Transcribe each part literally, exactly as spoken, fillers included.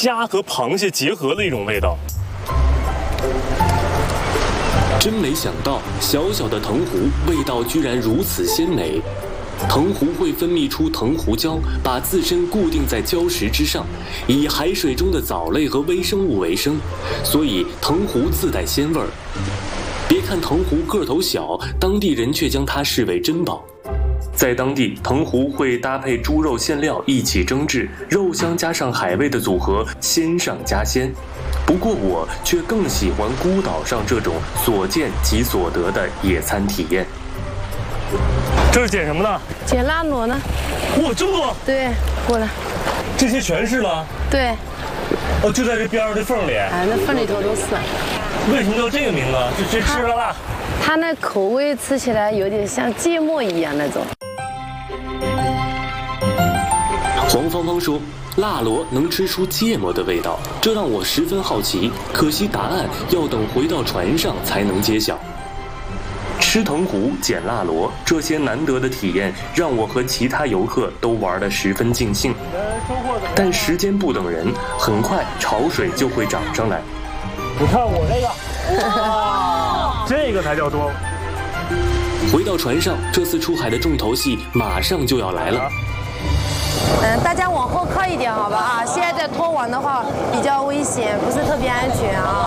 虾和螃蟹结合的一种味道。 真没想到，小小的藤壶味道居然如此鲜美。藤壶会分泌出藤壶胶，把自身固定在礁石之上，以海水中的藻类和微生物为生，所以藤壶自带鲜味儿。别看藤壶个头小，当地人却将它视为珍宝。在当地，藤壶会搭配猪肉馅料一起蒸制，肉香加上海味的组合，鲜上加鲜。不过我却更喜欢孤岛上这种所见即所得的野餐体验。 这是捡什么呢？ 捡辣螺呢？ 哇，这么多！ 对，过来。 这些全是吗？ 对。 哦，就在这边上这缝里。 哎，那缝里头都是。 为什么叫这个名字？这这吃了辣。 它那口味吃起来有点像芥末一样那种。 黄芳芳说，辣螺能吃出芥末的味道，这让我十分好奇。可惜答案要等回到船上才能揭晓。吃藤壶、捡辣螺，这些难得的体验让我和其他游客都玩得十分尽兴。但时间不等人，很快潮水就会涨上来。 你看我这个，哇，这个才叫多。 回到船上，这次出海的重头戏马上就要来了。 嗯，大家往后靠一点，好吧啊！现在在拖网的话比较危险，不是特别安全啊。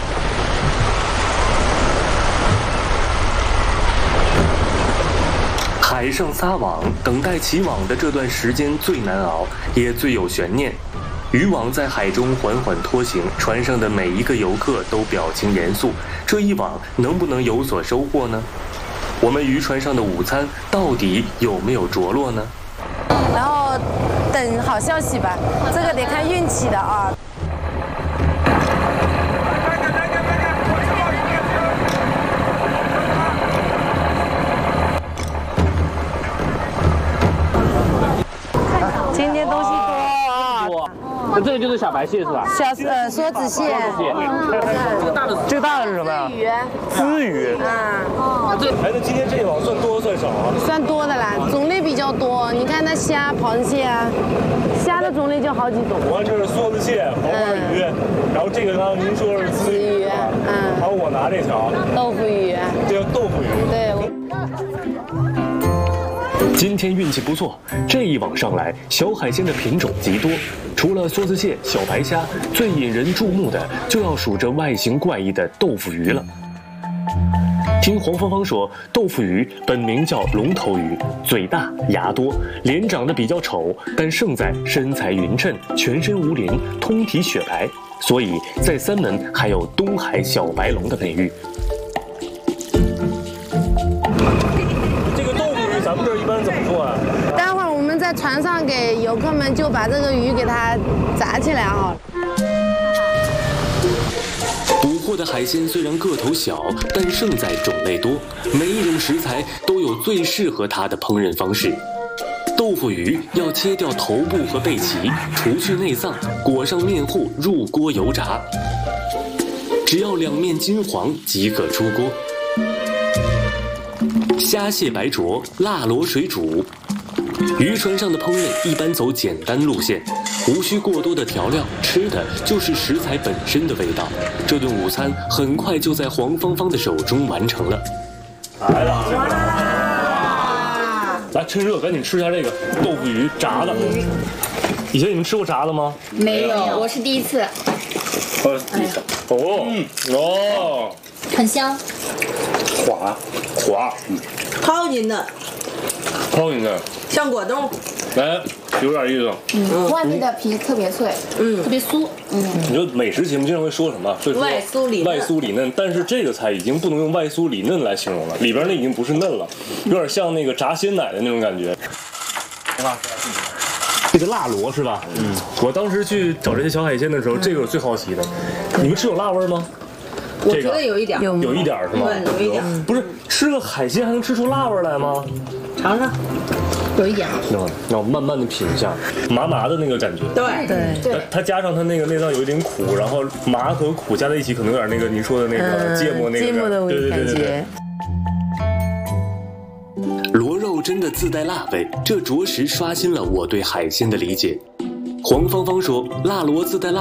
海上撒网，等待起网的这段时间最难熬，也最有悬念。渔网在海中缓缓拖行，船上的每一个游客都表情严肃。这一网能不能有所收获呢？我们渔船上的午餐到底有没有着落呢？ 然后等好消息吧，这个得看运气的啊。今天东西多啊！ 那这个就是小白蟹是吧？ 小呃梭子蟹。 这个大的， 这个大的是什么呀？ 鱼。 鲻鱼。 嗯。 这哎，那今天这一网算多算少啊？ 算多的啦，种类比较多。你看那虾、螃蟹啊，虾的种类就好几种。 我看这是梭子蟹、黄花鱼，然后这个刚刚您说是鲻鱼， 嗯。 还有我拿这条豆腐鱼。 这叫豆腐鱼。 对。 今天运气不错，这一网上来，小海鲜的品种极多。除了梭子蟹、小白虾，最引人注目的就要数这外形怪异的豆腐鱼了。听黄芳芳说，豆腐鱼本名叫龙头鱼，嘴大牙多，脸长得比较丑，但胜在身材匀称，全身无鳞，通体雪白，所以在三门还有东海小白龙的美誉。 这个豆腐鱼咱们这儿一般怎么做啊？ 待会儿我们在船上给游客们就把这个鱼给它炸起来哈。 捕获的海鲜虽然个头小，但胜在种类多，每一种食材都有最适合它的烹饪方式。豆腐鱼要切掉头部和背鳍，除去内脏，裹上面糊入锅油炸，只要两面金黄即可出锅。虾蟹白灼、辣螺水煮，渔船上的烹饪一般走简单路线，无需过多的调料，吃的就是食材本身的味道。这顿午餐很快就在黄芳芳的手中完成了。 来了，来趁热赶紧吃一下这个豆腐鱼炸的。以前你们吃过炸的吗？ 没有，我是第一次。 呃，第一次。哦，嗯，哦， 很香， 滑滑，嗯， 超级嫩， 超级嫩， 像果冻。 来，有点意思。 嗯，外面的皮特别脆，嗯，特别酥，嗯。 你说美食节目经常会说什么？会说外酥里嫩外酥里嫩，但是这个菜已经不能用外酥里嫩来形容了，里边那已经不是嫩了，有点像那个炸鲜奶的那种感觉。这个辣螺是吧？嗯，我当时去找这些小海鲜的时候，这个我最好奇的。你们吃有辣味吗？ 我觉得有一点， 有有一点是吗？ 有一点。 不是吃个海鲜还能吃出辣味来吗？ 尝尝。 有一点。 那让我慢慢的品一下，麻麻的那个感觉。 对对对， 它加上它那个内脏有一点苦，然后麻和苦加在一起，可能有点那个您说的那个芥末那个芥末的对对对对对。 螺肉真的自带辣味，这着实刷新了我对海鲜的理解。黄芳芳说，辣螺自带辣